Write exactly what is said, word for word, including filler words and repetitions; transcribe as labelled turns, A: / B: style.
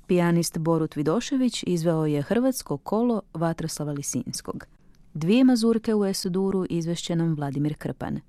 A: Pijanist Borut Vidošević izveo je hrvatsko kolo Vatroslava Lisinskog. Dvije mazurke u Es-duru izvešće nam Vladimir Krpan.